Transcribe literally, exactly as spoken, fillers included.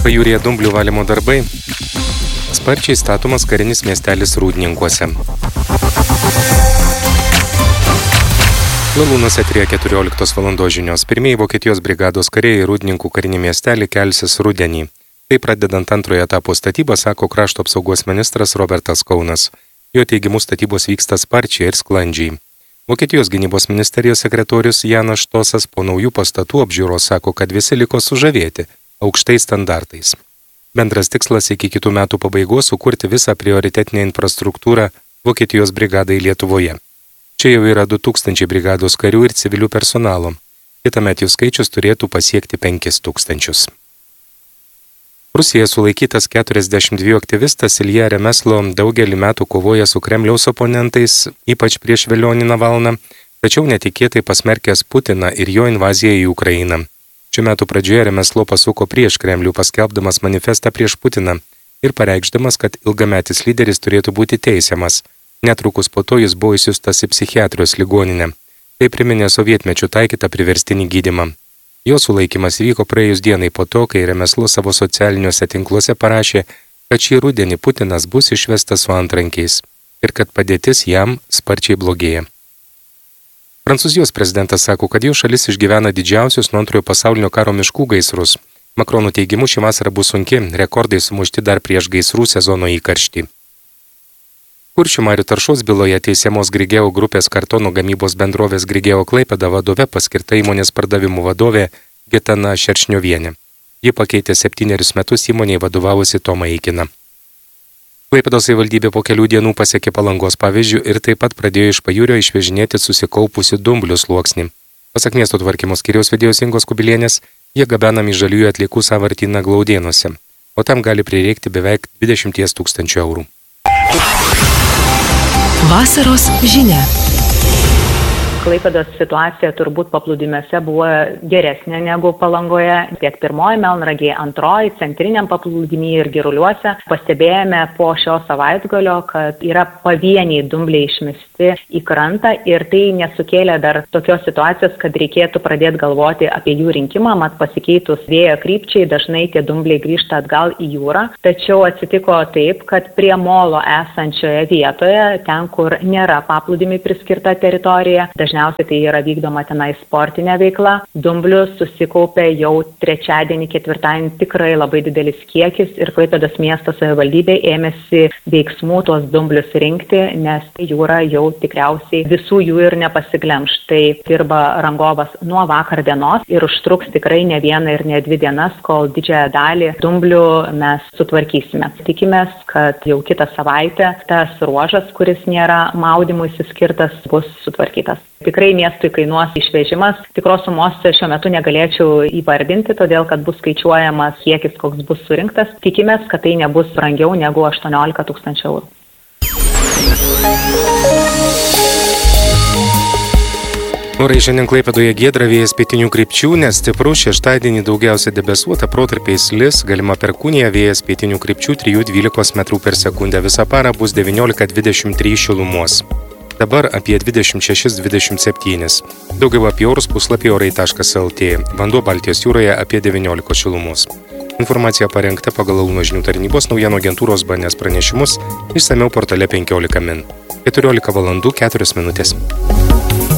Pajūryje dumblių valymo darbai. Sparčiai statomas karinis miestelis Rūdninkuose. Lalūnuose eteryje keturioliktos valandos žinios. Pirmieji Vokietijos brigados kariai į Rūdninkų karinį miestelį kelsis rudenį. Tai pradedant antrojo etapo statybą, sako krašto apsaugos ministras Robertas Kaunas. Jo teigimu statybos vyksta sparčiai ir sklandžiai. Vokietijos gynybos ministerijos sekretorius Janas Štosas po naujų pastatų apžiūros sako, kad visi liko sužavėti aukštais standartais. Bendras tikslas iki kitų metų pabaigos sukurti visą prioritetinę infrastruktūrą Vokietijos brigadai Lietuvoje. Čia jau yra du tūkstančiai brigados karių ir civilių personalo. Kitąmet jų skaičius turėtų pasiekti penkis tūkstančius. Rusijoje sulaikytas keturiasdešimt dviejų aktyvistas Ilja Remeslo daugelį metų kovoja su Kremliaus oponentais, ypač prieš Velionį Navalną, tačiau netikėtai pasmerkęs Putiną ir jo invaziją į Ukrainą. Šiuo metu pradžioje Remeslo pasuko prieš Kremlių, paskelbdamas manifestą prieš Putiną ir pareikšdamas, kad ilgametis lyderis turėtų būti teisiamas. Netrukus po to jis buvo išsiųstas į psichiatrijos ligoninę. Tai priminė sovietmečių taikytą priverstinį gydymą. Jo sulaikymas vyko praėjus dienai po to, kai Remeslo savo socialiniuose tinkluose parašė, kad šį rudenį Putinas bus išvestas su antrankiais ir kad padėtis jam sparčiai blogėja. Prancūzijos prezidentas sako, kad jo šalis išgyvena didžiausius nuo antrojo pasaulinio karo miškų gaisrus. Makrono teigimu ši vasara bus sunki, rekordai sumušti dar prieš gaisrų sezono įkarštį. Kuršių marių taršos byloje teisiamos Grigeo grupės kartono gamybos bendrovės Grigeo Klaipėda vadove paskirta įmonės pardavimų vadovė Gitana Šeršniovienė. Ji pakeitė septynerius metus įmonėje vadovavusi Tomą Eikiną. Klaipėdos savivaldybė po kelių dienų pasiekė Palangos pavyzdžių ir taip pat pradėjo iš pajūrio išvežinėti susikaupusių dumblių sluoksnį. Pasak miesto tvarkymo skyriaus vedėjos Ingos Kubilienės, jie gabenami žaliųjų atliekų sąvartyną Glaudėnuose, o tam gali prireikti beveik dvidešimt tūkstančių eurų. Vasaros žinia. Klaipėdos situacija turbūt paplūdimiuose buvo geresnė negu Palangoje. Tiek pirmoji Melnragėje, antroji, centriniam paplūdimyje ir Giruliuose pastebėjome po šio savaitgalio, kad yra pavieniai dumbliai išmesti į krantą ir tai nesukėlė dar tokios situacijos, kad reikėtų pradėti galvoti apie jų rinkimą, mat pasikeitus vėjo krypčiai dažnai tie dumbliai grįžta atgal į jūrą. Tačiau atsitiko taip, kad prie molo esančioje vietoje, ten kur nėra paplūdimiui priskirta teritorija, dažniausiai tai yra vykdoma tenai sportinė veikla. Dumblių susikaupė jau trečiadienį, ketvirtadienį tikrai labai didelis kiekis ir Klaipėdos miesto savivaldybė ėmėsi veiksmų tuos dumblius rinkti, nes jūra jau tikriausiai visų jų ir nepasiglemš. Tai dirba rangovas nuo vakar dienos ir užtruks tikrai ne vieną ir ne dvi dienas, kol didžiąją dalį dumblių mes sutvarkysime. Tikimės, kad jau kitą savaitę tas ruožas, kuris nėra maudymui skirtas, bus sutvarkytas. Tikrai miestui kainuos išvežimas. Tikros sumos šiuo metu negalėčiau įvardinti, todėl kad bus skaičiuojamas kiekis, koks bus surinktas. Tikimės, kad tai nebus brangiau negu aštuoniolika tūkstančių eurų. Orai šiandien Klaipėdoje giedra, vėjas pietinių krypčių, nestiprus, šeštadienį daugiausia debesuota, protarpiais lis, galima perkūnija, vėjas pietinių krypčių trijų dvylikos metrų per sekundę. Visą parą bus devyniolika dvidešimt trys šilumos. Dabar apie dvidešimt šeši dvidešimt septyni. Daugiau apie orus puslapį orai taškas lt. Vanduo Baltijos jūroje apie devyniolika šilumos. Informacija parengta pagal Launo žinių tarnybos naujienų agentūros B N S pranešimus, išsamiau portale penkiolika min. keturiolika valandų keturios minutės.